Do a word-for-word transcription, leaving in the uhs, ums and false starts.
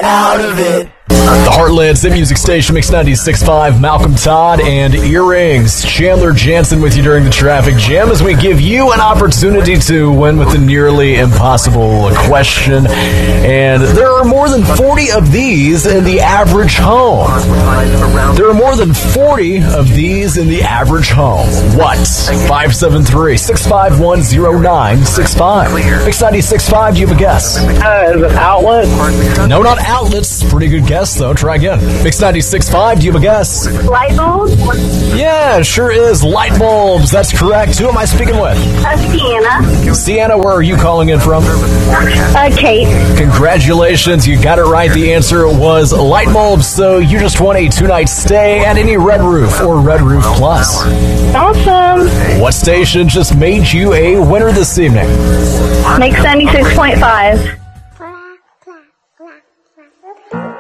out of it. The Heartland Zip Music Station, Mix ninety-six point five, Malcolm Todd and Earrings. Chandler Jansen with you during the traffic jam as we give you an opportunity to win with the nearly impossible question. And there are more than forty of these in the average home. There are more than forty of these in the average home. What? five seven three, six five one, zero nine six five. Mix ninety-six point five, do you have a guess? Uh, is it outlet? No, not outlets. Pretty good guess, though. Try again. Mix ninety-six point five, do you have a guess? Light bulbs? Yeah, sure is. Light bulbs. That's correct. Who am I speaking with? Uh, Sienna. Sienna, where are you calling in from? Uh, Kate. Congratulations. You got it right. The answer was light bulbs. So you just won a two-night stay at any Red Roof or Red Roof Plus. Awesome. What station just made you a winner this evening? Mix ninety-six point five.